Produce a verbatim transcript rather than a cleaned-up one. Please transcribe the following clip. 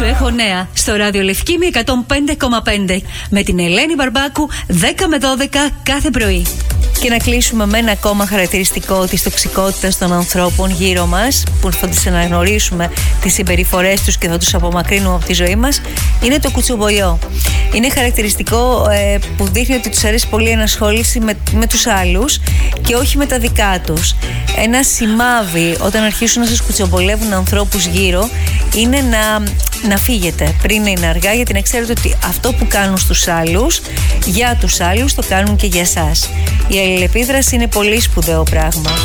Σου έχω νέα στο Ράδιο Λευκήμη εκατόν πέντε κόμμα πέντε με την Ελένη Μπαρμπάκου δέκα με δώδεκα κάθε πρωί. Και να κλείσουμε με ένα ακόμα χαρακτηριστικό της τοξικότητας των ανθρώπων γύρω μας, που θα τις αναγνωρίσουμε τις συμπεριφορές τους και θα τους απομακρύνουμε από τη ζωή μας, είναι το κουτσομπολιό. Είναι χαρακτηριστικό ε, που δείχνει ότι τους αρέσει πολύ η ενασχόληση με, με τους άλλους και όχι με τα δικά τους. Ένα σημάδι όταν αρχίσουν να σας κουτσομπολεύουν ανθρώπους γύρω είναι να, να φύγετε πριν είναι αργά, γιατί να ξέρετε ότι αυτό που κάνουν στους άλλους, για τους άλλους το κάνουν και για σας. Η αλληλεπίδραση είναι πολύ σπουδαίο πράγμα.